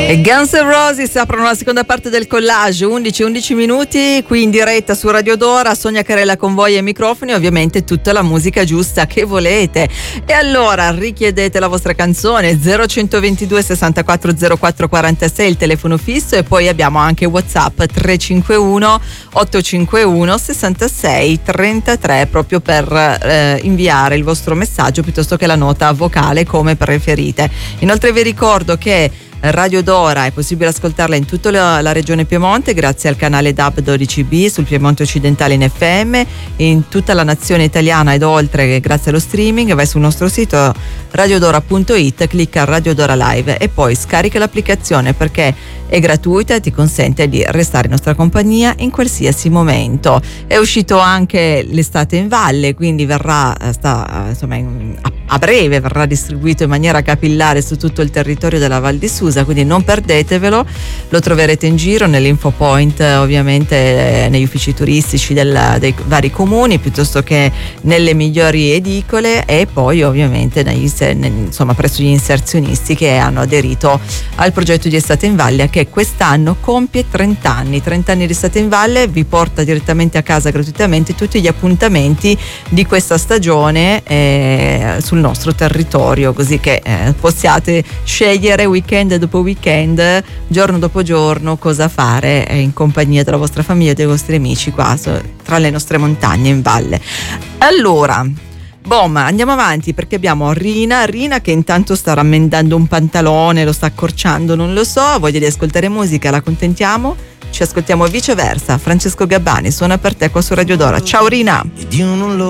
E Guns N' Roses aprono la seconda parte del collage, 11 minuti, qui in diretta su Radio Dora. Sonia Carella con voi ai microfoni, ovviamente tutta la musica giusta che volete. E allora richiedete la vostra canzone, 0122 64 04 46 il telefono fisso, e poi abbiamo anche WhatsApp 351 851 66 33 proprio per inviare il vostro messaggio piuttosto che la nota vocale, come preferite. Inoltre vi ricordo che Radio Dora è possibile ascoltarla in tutta la regione Piemonte grazie al canale DAB 12B, sul Piemonte occidentale in FM, in tutta la nazione italiana ed oltre grazie allo streaming. Vai sul nostro sito radiodora.it, clicca Radio Dora Live e poi scarica l'applicazione perché è gratuita e ti consente di restare in nostra compagnia in qualsiasi momento. È uscito anche l'estate in valle, quindi verrà a breve verrà distribuito in maniera capillare su tutto il territorio della Val di Susa, quindi non perdetevelo. Lo troverete in giro nell'info point, ovviamente negli uffici turistici dei vari comuni, piuttosto che nelle migliori edicole, e poi ovviamente presso gli inserzionisti che hanno aderito al progetto di Estate in Valle, che quest'anno compie 30 anni di Estate in Valle. Vi porta direttamente a casa gratuitamente tutti gli appuntamenti di questa stagione sul nostro territorio, così che possiate scegliere weekend dopo weekend, giorno dopo giorno, cosa fare in compagnia della vostra famiglia e dei vostri amici qua tra le nostre montagne in valle. Allora, ma andiamo avanti perché abbiamo Rina che intanto sta rammendando un pantalone, lo sta accorciando, non lo so, ha voglia di ascoltare musica, la accontentiamo, ci ascoltiamo viceversa. Francesco Gabbani suona per te qua su Radio Dora. Ciao Rina.